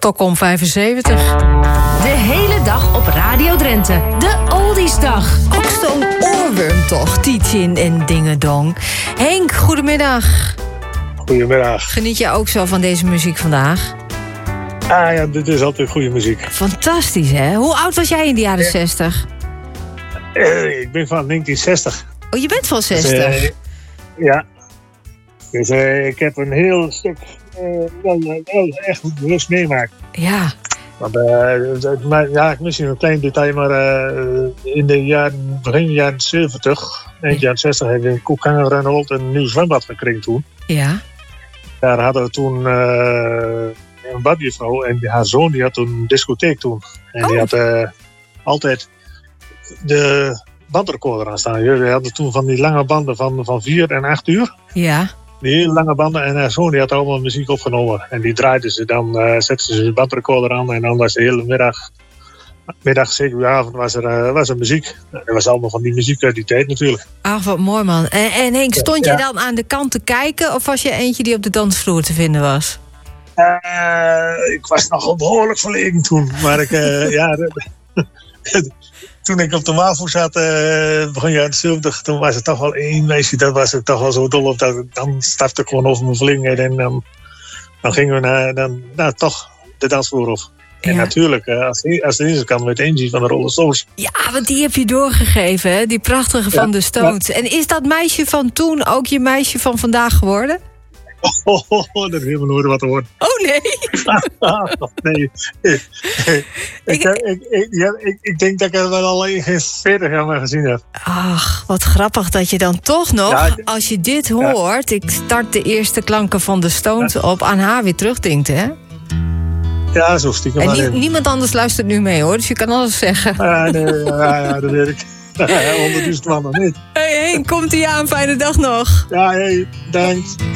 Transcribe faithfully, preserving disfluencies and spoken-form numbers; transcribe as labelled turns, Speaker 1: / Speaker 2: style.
Speaker 1: Stockholm vijfenzeventig.
Speaker 2: De hele dag op Radio Drenthe. De Oldiesdag.
Speaker 1: Ook zo'n oorworm toch, Tietjen en Dingedong. Henk, goedemiddag.
Speaker 3: Goedemiddag.
Speaker 1: Geniet je ook zo van deze muziek vandaag?
Speaker 3: Ah ja, dit is altijd goede muziek.
Speaker 1: Fantastisch, hè? Hoe oud was jij in de jaren zestig?
Speaker 3: Uh, ik ben van negentien zestig.
Speaker 1: Oh, je bent van zestig?
Speaker 3: Dus, uh, ja. Dus uh, ik heb een heel stuk uh, wel, wel echt bewust meemaakt.
Speaker 1: Ja.
Speaker 3: Want, uh, maar, ja, misschien een klein detail, maar uh, in de jaren, begin jaren zeventig, eind jaren zestig, heb ik in Koekhanger Renault een nieuw zwembad gekregen toen.
Speaker 1: Ja.
Speaker 3: Daar hadden we toen uh, een badjuffrouw en haar zoon die had toen een discotheek toen. En
Speaker 1: oh.
Speaker 3: die had uh, altijd de bandrecorder aan staan. We hadden toen van die lange banden van, van vier en acht uur.
Speaker 1: Ja.
Speaker 3: Die hele lange banden. En haar zoon die had allemaal muziek opgenomen. En die draaiden ze dan, uh, zetten ze de bandrecorder aan. En dan was de hele middag, middag zeker de avond, was er, uh, was er muziek. Dat was allemaal van die muziek uit die tijd natuurlijk.
Speaker 1: Ach, wat mooi man. En, en Henk, stond
Speaker 3: ja.
Speaker 1: je dan aan de kant te kijken? Of was je eentje die op de dansvloer te vinden was?
Speaker 3: Uh, ik was nogal behoorlijk verlegen toen. Maar ik, uh, ja... Toen ik op de MAVO zat, uh, begin jaren zeventig, toen was er toch wel één meisje, dat was er toch wel zo dol op, dat ik, dan startte ik gewoon over mijn verlengheid en dan, dan gingen we naar, dan, nou, toch de dansvloer op. Ja. En natuurlijk, uh, als, als de eerste kan met Angie van de Rolling Stones.
Speaker 1: Ja, want die heb je doorgegeven, hè? Die prachtige van ja, de Stones. Ja. En is dat meisje van toen ook je meisje van vandaag geworden?
Speaker 3: Oh, oh, oh, dat hebben we nooit wat te horen.
Speaker 1: Oh, nee.
Speaker 3: nee. ik, ik, ik, ik, ja, ik, ik denk dat ik er wel al in veertig jaar gezien heb.
Speaker 1: Ach, wat grappig dat je dan toch nog, ja, als je dit hoort... Ja. Ik start de eerste klanken van de Stones ja. op, aan haar weer terugdenkt, hè?
Speaker 3: Ja, zo stiekem.
Speaker 1: En nie, niemand anders luistert nu mee, hoor. Dus je kan alles zeggen.
Speaker 3: Ja, nee, ja, ja dat weet ik. honderdduizend man nog niet.
Speaker 1: Hé, hey, Henk, komt ie aan. Fijne dag nog.
Speaker 3: Ja, hé, hey, dank.